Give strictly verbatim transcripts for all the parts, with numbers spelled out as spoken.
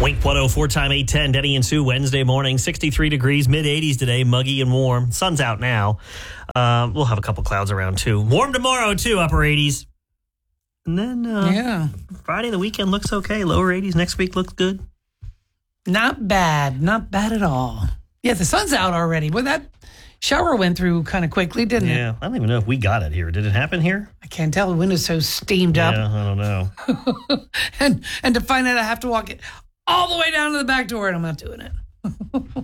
Wink one oh four time eight ten, Denny and Sue, Wednesday morning, sixty-three degrees, mid eighties today, muggy and warm. Sun's out now. Um, we'll have a couple clouds around too. Warm tomorrow too, upper eighties. And then uh, yeah. Friday, the weekend looks okay. Lower eighties. Next week looks good. Not bad. Not bad at all. Yeah, the sun's out already. Well, that shower went through kind of quickly, didn't yeah, it? I don't even know if we got it here. Did it happen here? I can't tell. The window's so steamed up. Yeah, I don't know. and and to find out I have to walk it all the way down to the back door, and I'm not doing it.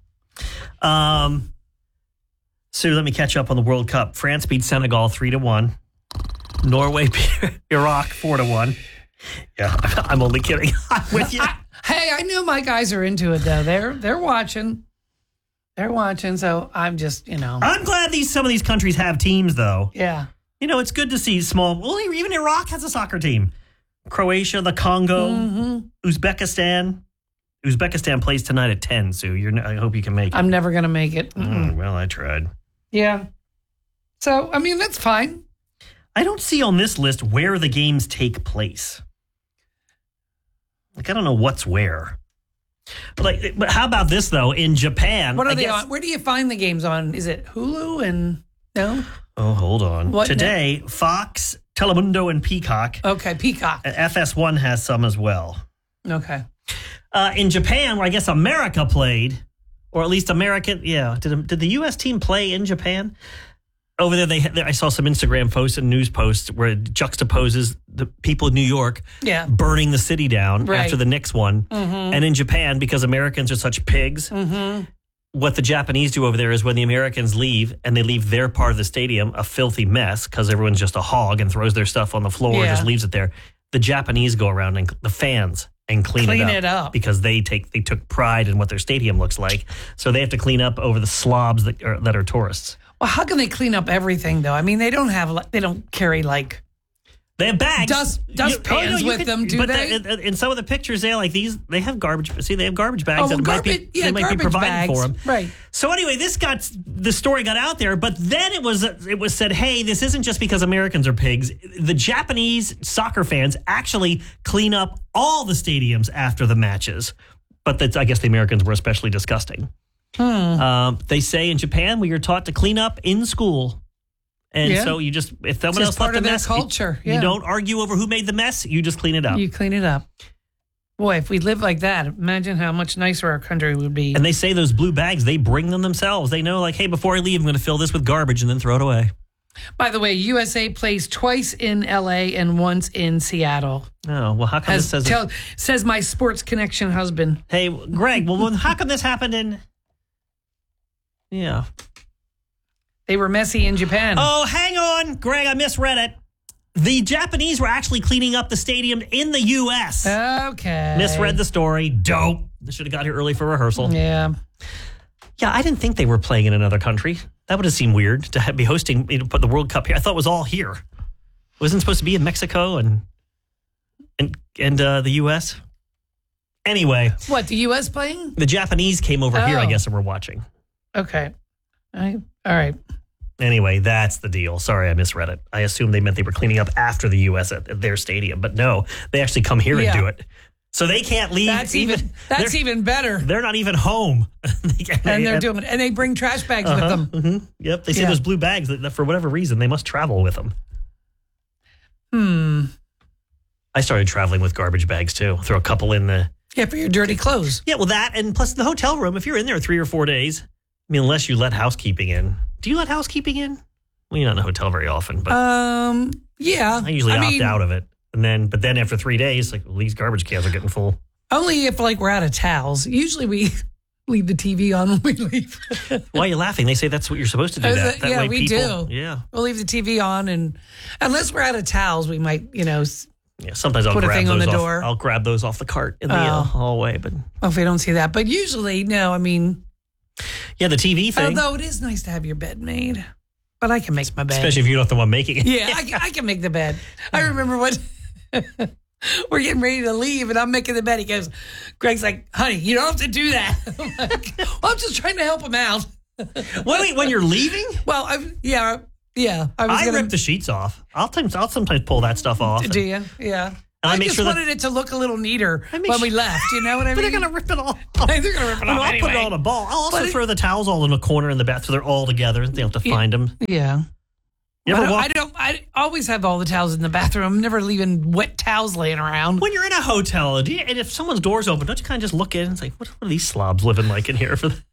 um, Sue, let me catch up on the World Cup. France beat Senegal three to one. Norway beat Iraq four to one. Yeah, I'm only kidding. I'm with you. I, hey, I knew my guys are into it though. They're they're watching. They're watching, so I'm just, you know. I'm glad these some of these countries have teams, though. Yeah. You know, it's good to see small. Well, even Iraq has a soccer team. Croatia, the Congo, mm-hmm. Uzbekistan. Uzbekistan plays tonight at ten, Sue. You're, I hope you can make it. I'm never going to make it. Oh, well, I tried. Yeah. So, I mean, that's fine. I don't see on this list where the games take place. Like, I don't know what's where. But like, but how about this though? In Japan, what are I they guess, on? Where do you find the games on? Is it Hulu and no? Oh, hold on. What Today, now? Fox, Telemundo, and Peacock. Okay, Peacock. F S one has some as well. Okay. Uh, in Japan, where I guess America played, or at least American, yeah. Did did the U S team play in Japan? Over there, they, they I saw some Instagram posts and news posts where it juxtaposes the people in New York yeah. burning the city down right. after the Knicks won. Mm-hmm. And in Japan, because Americans are such pigs, mm-hmm. what the Japanese do over there is when the Americans leave and they leave their part of the stadium a filthy mess because everyone's just a hog and throws their stuff on the floor yeah. and just leaves it there. The Japanese go around and the fans and clean, clean it, up it up because they take they took pride in what their stadium looks like. So they have to clean up over the slobs that are, that are tourists. Well, how can they clean up everything though? I mean, they don't have they don't carry like they have bags, dust dust you, pans oh, no, with could, them. Do but they? In, in some of the pictures, they like these. They have garbage. See, they have garbage bags oh, that well, might garbage, be yeah, they might be provided bags. for them. Right. So anyway, this got the story got out there, but then it was it was said, hey, this isn't just because Americans are pigs. The Japanese soccer fans actually clean up all the stadiums after the matches, but that's, I guess the Americans were especially disgusting. Hmm. Um, they say in Japan we are taught to clean up in school. And yeah. so you just, if someone it's else part left of a their mess, culture. you, Yeah. you don't argue over who made the mess. You just clean it up. You clean it up. Boy, if we lived like that, imagine how much nicer our country would be. And they say those blue bags, they bring them themselves. They know, like, hey, before I leave, I'm going to fill this with garbage and then throw it away. By the way, U S A plays twice in L A and once in Seattle. Oh, well, how come As this says... Tell, says my Sports Connection husband. Hey, Greg, well, how come this happened in... Yeah. They were messy in Japan. Oh, hang on, Greg, I misread it. The Japanese were actually cleaning up the stadium in the U S Okay. Misread the story. Dope. They should have got here early for rehearsal. Yeah. Yeah, I didn't think they were playing in another country. That would have seemed weird to have, be hosting, you know, put the World Cup here. I thought it was all here. It wasn't supposed to be in Mexico and and and uh, the U S Anyway. What, the U S playing? The Japanese came over oh. here, I guess, and were watching. Okay. I, all right. Anyway, that's the deal. Sorry, I misread it. I assumed they meant they were cleaning up after the U S at, at their stadium. But no, they actually come here yeah. and do it. So they can't leave. That's even, even that's even better. They're not even home. and they're doing it. And they bring trash bags uh-huh, with them. Mm-hmm. Yep. They say yeah. those blue bags that, that for whatever reason, they must travel with them. Hmm. I started traveling with garbage bags too. Throw a couple in the... Yeah, for your dirty clothes. Yeah, well that, and plus the hotel room, if you're in there three or four days, I mean, unless you let housekeeping in. Do you let housekeeping in? Well, you're not in a hotel very often, but... Um, yeah. I usually I opt mean, out of it. And then, but then after three days, like, well, these garbage cans are getting full. Only if, like, we're out of towels. Usually we leave the T V on when we leave. Why are you laughing? They say that's what you're supposed to do. That, that yeah, way we people, do. Yeah. We'll leave the T V on, and unless we're out of towels, we might, you know... Yeah, sometimes I'll put grab a thing those on the off. door. I'll grab those off the cart in the oh. uh, hallway. But well, if we don't see that, but usually, no. I mean, yeah, the T V thing. Although it is nice to have your bed made, but I can make my bed, especially if you're not the one making it. Yeah, I, I can make the bed. I remember when we're getting ready to leave, and I'm making the bed. He goes, "Greg's like, honey, you don't have to do that." I'm like, well, I'm just trying to help him out. Wait, when you're leaving? Well, I, yeah. Yeah, I, was I gonna... rip the sheets off. I'll, t- I'll sometimes pull that stuff off. Do you? Yeah. And I, I make just sure wanted that, it to look a little neater I when make we sure- left. You know what I but mean? they're going to rip it all. they're going to rip it I mean, off I'll anyway. put it on a ball. I'll also But it- throw the towels all in a corner in the bath so they're all together. They don't have to Yeah. find them. Yeah. You I ever don't, walk I don't. I always have all the towels in the bathroom. I'm never leaving wet towels laying around. when you're in a hotel, do you, and if someone's door's open, don't you kind of just look in and say, what, what are these slobs living like in here? For the-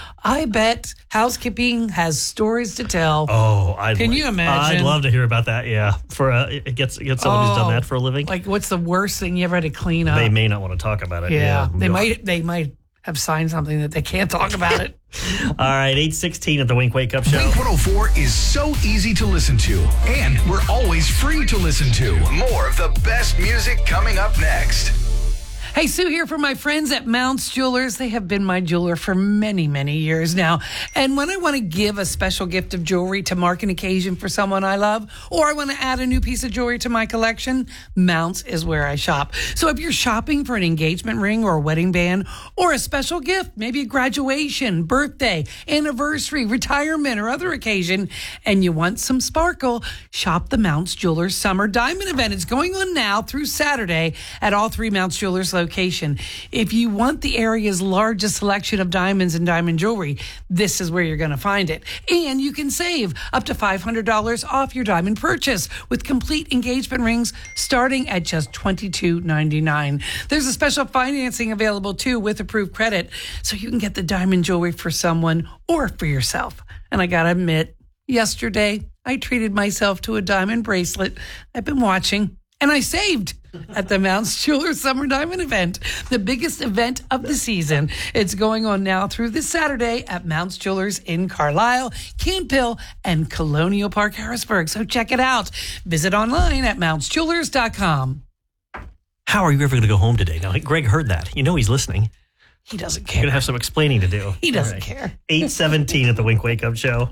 I bet housekeeping has stories to tell. Oh, I'd Can like- you imagine? I'd love to hear about that. Yeah, for uh, it gets it gets someone who's done Oh, that for a living. Like, what's the worst thing you ever had to clean up? They may not want to talk about it. yeah, Yeah, they Ugh. might. They might have signed something that they can't talk about it. All right, eight sixteen at the Wink Wake Up Show. Wink one oh four is so easy to listen to, and we're always free to listen to. More of the best music coming up next. Hey, Sue here from my friends at Mounts Jewelers. They have been my jeweler for many, many years now. And when I want to give a special gift of jewelry to mark an occasion for someone I love, or I want to add a new piece of jewelry to my collection, Mounts is where I shop. So if you're shopping for an engagement ring or a wedding band or a special gift, maybe a graduation, birthday, anniversary, retirement, or other occasion, and you want some sparkle, shop the Mounts Jewelers Summer Diamond Event. It's going on now through Saturday at all three Mounts Jewelers locations. Location. If you want the area's largest selection of diamonds and diamond jewelry, this is where you're going to find it. And you can save up to five hundred dollars off your diamond purchase with complete engagement rings starting at just twenty-two ninety-nine. There's a special financing available too with approved credit, so you can get the diamond jewelry for someone or for yourself. And I got to admit, yesterday I treated myself to a diamond bracelet. I've been watching and I saved at the Mounts Jewelers Summer Diamond Event, the biggest event of the season. It's going on now through this Saturday at Mounts Jewelers in Carlisle, Camp Hill, and Colonial Park, Harrisburg. So check it out. Visit online at mounts jewelers dot com. How are you ever going to go home today? Now, Greg heard that. You know he's listening. He doesn't You're going care. to have some explaining to do. He doesn't All right. care. eight seventeen at the Wink Wake Up Show.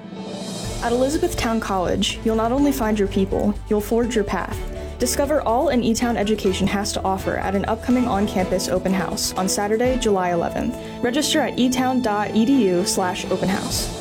At Elizabethtown College, you'll not only find your people, you'll forge your path. Discover all an E-Town education has to offer at an upcoming on-campus open house on Saturday, July eleventh. Register at etown.edu slash open house.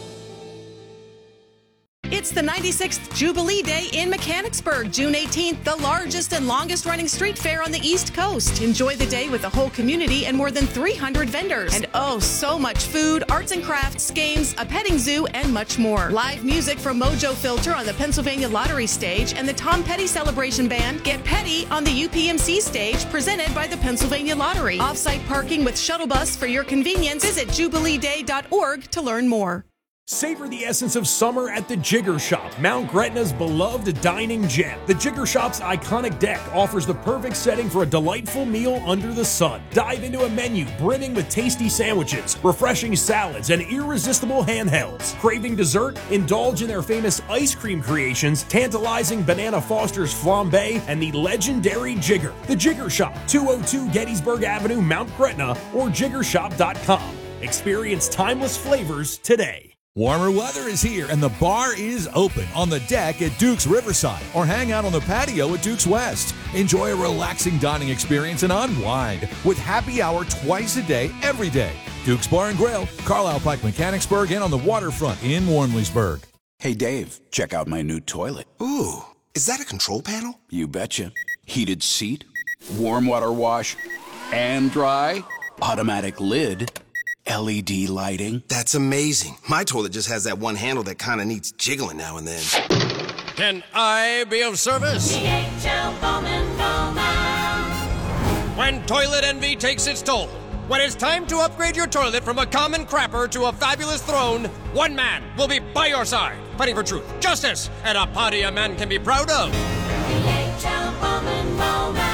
It's the ninety-sixth Jubilee Day in Mechanicsburg, June eighteenth, the largest and longest running street fair on the East Coast. Enjoy the day with the whole community and more than three hundred vendors. And oh, so much food, arts and crafts, games, a petting zoo, and much more. Live music from Mojo Filter on the Pennsylvania Lottery stage and the Tom Petty Celebration Band. Get Petty on the U P M C stage presented by the Pennsylvania Lottery. Off-site parking with shuttle bus for your convenience. Visit jubilee day dot org to learn more. Savor the essence of summer at the Jigger Shop, Mount Gretna's beloved dining gem. The Jigger Shop's iconic deck offers the perfect setting for a delightful meal under the sun. Dive into a menu brimming with tasty sandwiches, refreshing salads, and irresistible handhelds. Craving dessert? Indulge in their famous ice cream creations, tantalizing Banana Foster's flambe, and the legendary Jigger. The Jigger Shop, two oh two Gettysburg Avenue, Mount Gretna, or jigger shop dot com. Experience timeless flavors today. Warmer weather is here, and the bar is open on the deck at Duke's Riverside, or hang out on the patio at Duke's West. Enjoy a relaxing dining experience and unwind with happy hour twice a day, every day. Duke's Bar and Grill, Carlisle Pike, Mechanicsburg, and on the waterfront in Warmleysburg. Hey, Dave, check out my new toilet. Ooh, is that a control panel? You betcha. Heated seat, warm water wash, and dry, automatic lid, L E D lighting. That's amazing. My toilet just has that one handle that kind of needs jiggling now and then. Can I be of service? D H L Bowman Bowman. When toilet envy takes its toll, when it's time to upgrade your toilet from a common crapper to a fabulous throne, one man will be by your side, fighting for truth, justice, and a party a man can be proud of. D H L Bowman Bowman.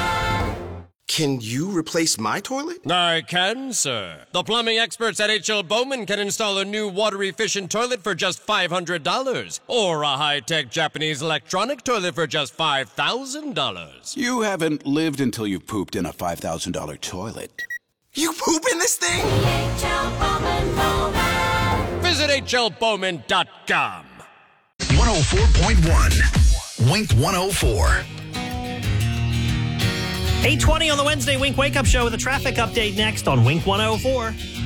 Can you replace my toilet? I can, sir. The plumbing experts at H L Bowman can install a new water-efficient toilet for just five hundred dollars, or a high-tech Japanese electronic toilet for just five thousand dollars. You haven't lived until you've pooped in a five thousand dollars toilet. You poop in this thing? H L Bowman Bowman. Visit H L Bowman dot com. one oh four point one. Wink one oh four. eight twenty on the Wednesday Wink Wake Up Show with a traffic update next on Wink one oh four.